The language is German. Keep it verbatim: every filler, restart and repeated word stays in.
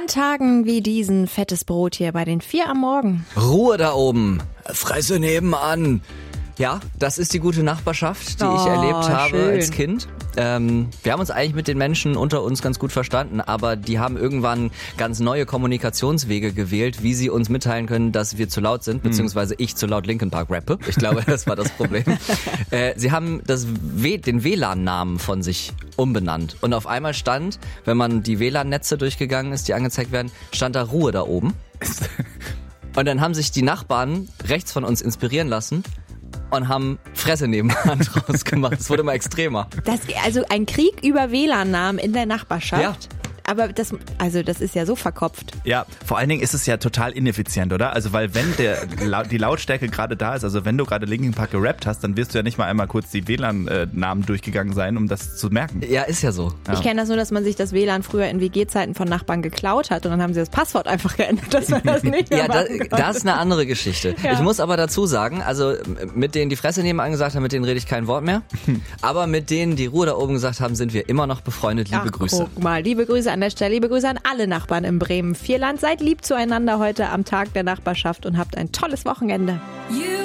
An Tagen wie diesen fettes Brot hier bei den vier am Morgen. Ruhe da oben. Fresse nebenan. Ja, das ist die gute Nachbarschaft, die oh, ich erlebt habe schön. als Kind. Ähm, wir haben uns eigentlich mit den Menschen unter uns ganz gut verstanden, aber die haben irgendwann ganz neue Kommunikationswege gewählt, wie sie uns mitteilen können, dass wir zu laut sind, beziehungsweise ich zu laut Linkin Park rappe. Ich glaube, das war das Problem. äh, sie haben das w- den W L A N-Namen von sich umbenannt. Und auf einmal stand, wenn man die W L A N-Netze durchgegangen ist, die angezeigt werden, stand da Ruhe da oben. Und dann haben sich die Nachbarn rechts von uns inspirieren lassen und haben Fresse nebenan draus gemacht. Es wurde immer extremer. Das, also ein Krieg über W L A N-Namen in der Nachbarschaft. Ja. Aber das, also das ist ja so verkopft. Ja, vor allen Dingen ist es ja total ineffizient, oder? Also weil wenn der die Lautstärke gerade da ist, also wenn du gerade Linkin Park gerappt hast, dann wirst du ja nicht mal einmal kurz die W L A N-Namen durchgegangen sein, um das zu merken. Ja, ist ja so. Ja. Ich kenne das nur, dass man sich das W L A N früher in W G-Zeiten von Nachbarn geklaut hat und dann haben sie das Passwort einfach geändert, dass man das nicht mehr Ja, da, machen konnte. das ist eine andere Geschichte. Ja. Ich muss aber dazu sagen, also mit denen die Fresse nebenan gesagt haben, mit denen rede ich kein Wort mehr. Aber mit denen die Ruhe da oben gesagt haben, sind wir immer noch befreundet. Liebe Ach, Grüße. Guck mal, liebe Grüße an der Stelle, liebe Grüße an alle Nachbarn im Bremen Vierland. Seid lieb zueinander heute am Tag der Nachbarschaft und habt ein tolles Wochenende. You